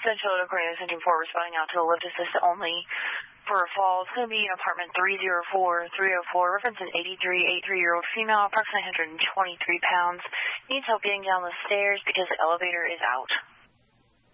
Central Aquarius Engine 4 responding out to the lift assist only for a fall. It's going to be in apartment 304-304, reference an 83-year-old female, approximately 123 pounds. Needs help getting down the stairs because the elevator is out.